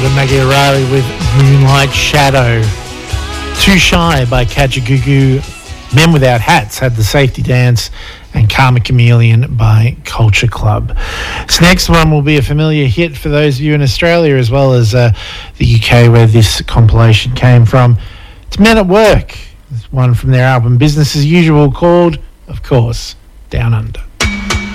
Maggie O'Reilly with Moonlight Shadow. Too Shy by Kajagoogoo. Men Without Hats had The Safety Dance, and Karma Chameleon by Culture Club. This next one will be a familiar hit for those of you in Australia as well as the UK where this compilation came from. It's Men at Work. It's one from their album Business as Usual called, of course, Down Under.